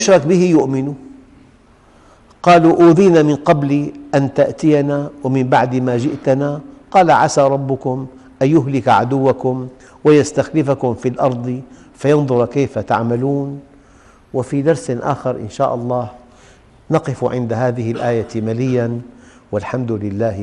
يشرك به يؤمن. قالوا أوذينا من قبل أن تأتينا ومن بعد ما جئتنا، قال عسى ربكم أن يهلك عدوكم ويستخلفكم في الأرض فينظر كيف تعملون. وفي درس آخر إن شاء الله نقف عند هذه الآية مليا، والحمد لله